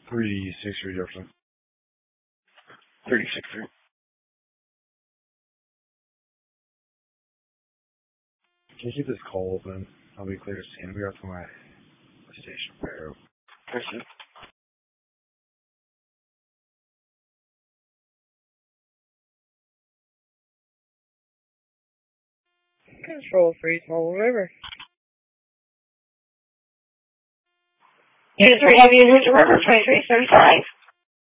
363 Jefferson. 36-3. Can you keep this call open? I'll be clear to see. We got to my station fair. Person. Control 3, Small River. Unit 3W, River 2335.